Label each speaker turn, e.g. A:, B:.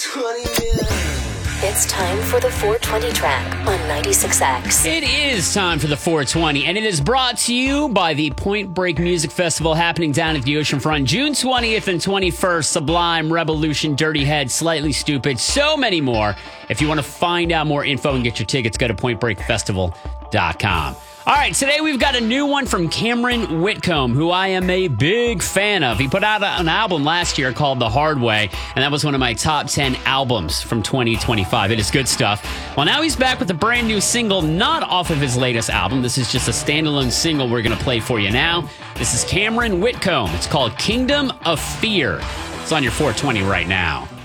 A: 420 minutes.
B: It's time for the 420 track on 96X.
C: It is time for the 420, and it is brought to you by the Point Break Music Festival happening down at the oceanfront June 20th and 21st. Sublime, Revolution, Dirty Head, Slightly Stupid, so many more. If you want to find out more info and get your tickets, go to pointbreakfestival.com. All right, today we've got a new one from Cameron Whitcomb, who I am a big fan of. He put out an album last year called The Hard Way, and that was one of my top 10 albums from 2025. It is good stuff. Well, now he's back with a brand new single, not off of his latest album. This is just a standalone single we're going to play for you now. This is Cameron Whitcomb. It's called Kingdom of Fear. It's on your 420 right now.